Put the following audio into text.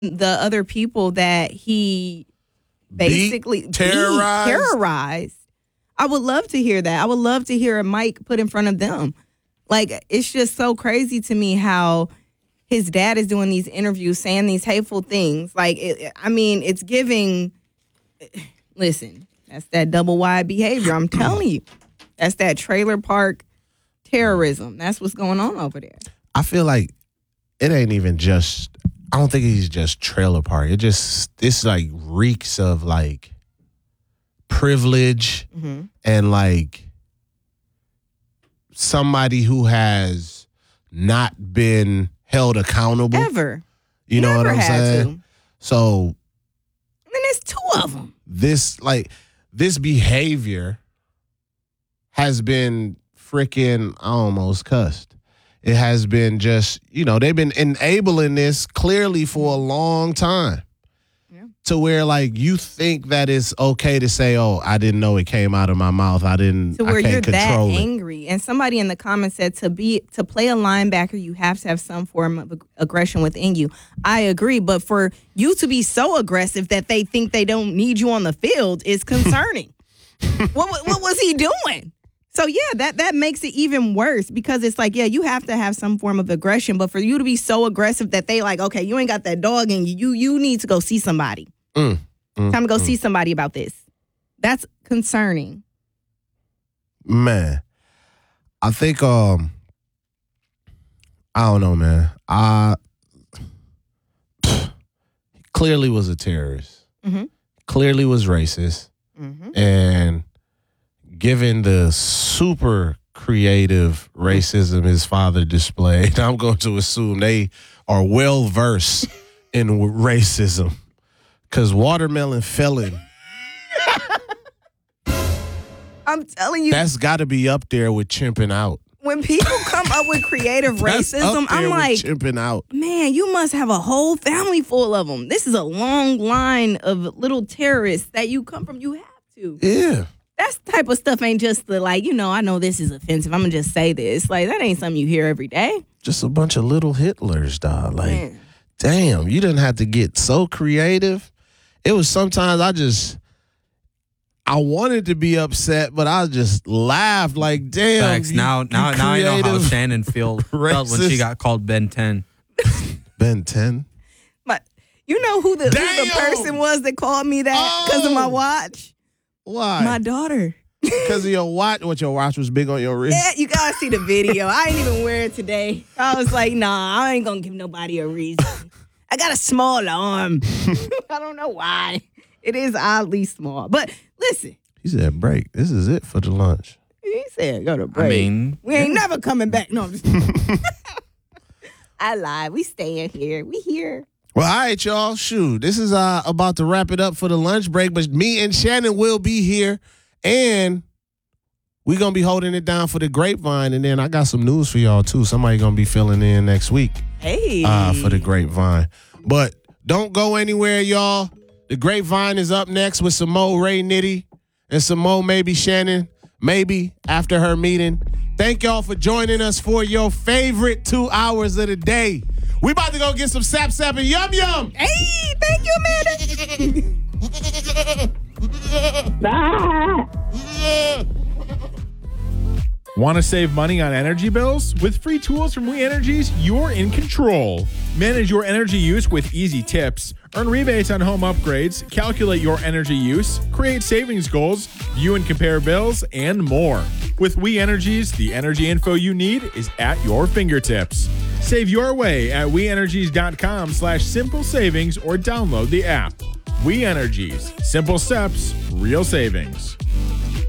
the other people that he basically terrorized. I would love to hear that. I would love to hear a mic put in front of them. Like, it's just so crazy to me how his dad is doing these interviews saying these hateful things. Like, it's giving, listen, that's that double wide behavior. I'm telling you. That's that trailer park terrorism. That's what's going on over there. I feel like it ain't even just, I don't think he's just trailer park. It's like reeks of like privilege and like somebody who has not been held accountable. Ever. You know what I'm saying? To. So. And then there's two of them. This behavior has been freaking, I almost cussed. It has been just, they've been enabling this clearly for a long time. Yeah. To where, like, you think that it's okay to say, oh, I didn't know it came out of my mouth. I can't control it. You're that angry. And somebody in the comments said to play a linebacker, you have to have some form of aggression within you. I agree. But for you to be so aggressive that they think they don't need you on the field is concerning. What was he doing? So, yeah, that makes it even worse because it's like, yeah, you have to have some form of aggression. But for you to be so aggressive that they like, okay, you ain't got that dog in you. You need to go see somebody. Time to go see somebody about this. That's concerning. Man, I think, I don't know, man. He clearly was a terrorist. Clearly was racist. And given the super creative racism his father displayed, I'm going to assume they are well versed in racism. Because Watermelon Felon, I'm telling you, that's got to be up there with Chimping Out. When people come up with creative racism, I'm like, Chimping Out. Man, you must have a whole family full of them. This is a long line of little terrorists that you come from. You have to. Yeah. That type of stuff ain't just the like, I know this is offensive. I'm going to just say this. Like, that ain't something you hear every day. Just a bunch of little Hitlers, dog. Like, damn, you didn't have to get so creative. It was sometimes I wanted to be upset, but I just laughed like, damn. Facts. Now I know how Shannon felt when she got called Ben 10. Ben 10? But you know who the person was that called me that because of my watch? Why? My daughter. Because of your watch? What, your watch was big on your wrist? Yeah, you got to see the video. I ain't even wear it today. I was like, nah, I ain't going to give nobody a reason. I got a small arm. I don't know why. It is oddly small. But listen. He said, break. This is it for the lunch. He said, go to break. We ain't never coming back. No, I'm just I lied. We staying here. We here. Well, all right, y'all. Shoot. This is about to wrap it up for the lunch break. But me and Shannon will be here. And we're going to be holding it down for the Grapevine. And then I got some news for y'all, too. Somebody going to be filling in next week. Hey. For the Grapevine. But don't go anywhere, y'all. The Grapevine is up next with some more Ray Nitty and some more maybe Shannon, maybe after her meeting. Thank y'all for joining us for your favorite 2 hours of the day. We about to go get some sap and yum yum. Hey, thank you, Amanda. Bye. Want to save money on energy bills? With free tools from We Energies, you're in control. Manage your energy use with easy tips. Earn rebates on home upgrades, calculate your energy use, create savings goals, view and compare bills, and more. With We Energies, the energy info you need is at your fingertips. Save your way at weenergies.com/simple savings or download the app. We Energies. Simple steps, real savings.